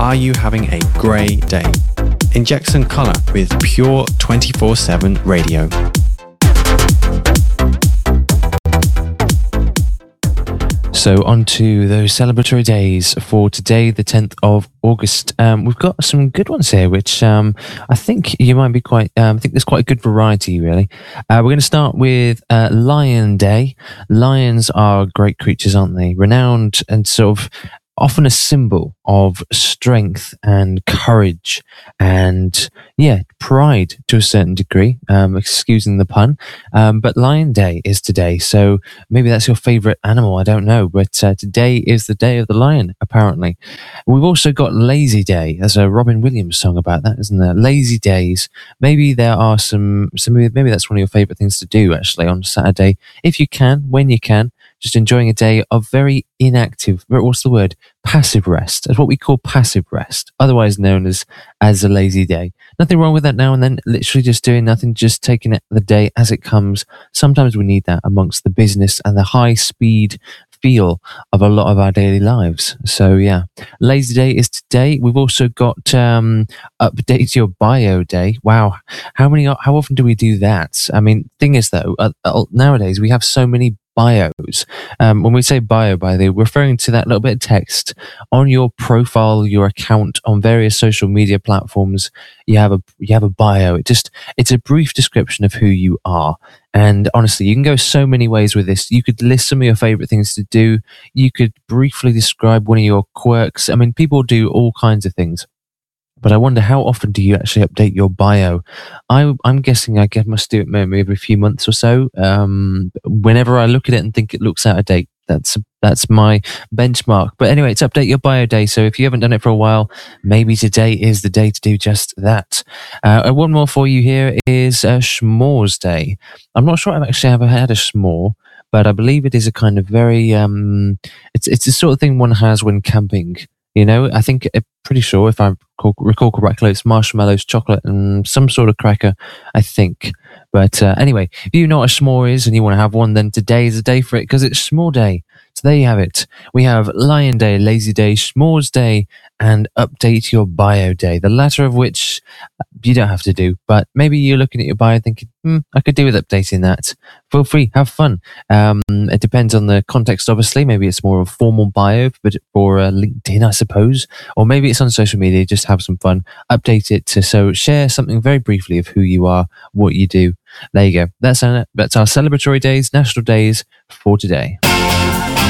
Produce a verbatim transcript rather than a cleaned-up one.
are you having a grey day? Inject some colour with Pure twenty-four seven Radio. So on to those celebratory days for today, the tenth of August. Um, we've got some good ones here, which um, I think you might be quite, um, I think there's quite a good variety, really. Uh, we're going to start with uh, Lion Day. Lions are great creatures, aren't they? Renowned and sort of often a symbol of strength and courage and, yeah, pride to a certain degree, um, excusing the pun. Um, but Lion Day is today, so maybe that's your favourite animal, I don't know. But uh, today is the day of the lion, apparently. We've also got Lazy Day. There's a Robin Williams song about that, isn't there? Lazy days. Maybe there are some, some maybe that's one of your favourite things to do, actually, on Saturday, if you can, when you can. Just enjoying a day of very inactive, what's the word? Passive rest. That's what we call passive rest, otherwise known as, as a lazy day. Nothing wrong with that now and then, literally just doing nothing, just taking it the day as it comes. Sometimes we need that amongst the business and the high speed feel of a lot of our daily lives. So yeah, Lazy Day is today. We've also got um, Update Your Bio Day. Wow, how many? How often do we do that? I mean, thing is though, uh, uh, nowadays we have so many bios. Um, when we say bio, by the way, we're referring to that little bit of text on your profile, your account on various social media platforms. You have a you have a bio. It just it's a brief description of who you are. And honestly, you can go so many ways with this. You could list some of your favorite things to do. You could briefly describe one of your quirks. I mean, people do all kinds of things. But I wonder, how often do you actually update your bio? I, I'm guessing I get, must do it maybe every few months or so. Um, whenever I look at it and think it looks out of date, that's that's my benchmark. But anyway, it's Update Your Bio Day. So if you haven't done it for a while, maybe today is the day to do just that. Uh, one more for you here is uh, S'mores Day. I'm not sure I've actually ever had a s'more, but I believe it is a kind of very, um, it's it's the sort of thing one has when camping. You know, I think, I'm pretty sure, if I recall, recall correctly, it's marshmallows, chocolate, and some sort of cracker, I think. But uh, anyway, if you know what a s'more is and you want to have one, then today is the day for it, because it's S'more Day. So there you have it. We have Lion Day, Lazy Day, S'mores Day, and Update Your Bio Day. The latter of which you don't have to do, but maybe you're looking at your bio thinking, hmm, I could do with updating that. Feel free, have fun. Um, it depends on the context, obviously. Maybe it's more of a formal bio, but for uh, LinkedIn, I suppose. Or maybe it's on social media, just have some fun. Update it to, so share something very briefly of who you are, what you do. There you go. That's our, that's our celebratory days, national days for today.